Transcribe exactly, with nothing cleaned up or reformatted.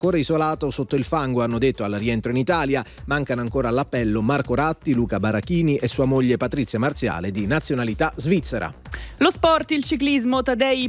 ancora isolato sotto il fango, hanno detto al rientro in Italia. Mancano ancora all'appello Marco Ratti, Luca Barachini e sua moglie Patrizia Marziale, di nazionalità svizzera. Lo sport, il ciclismo, Tadej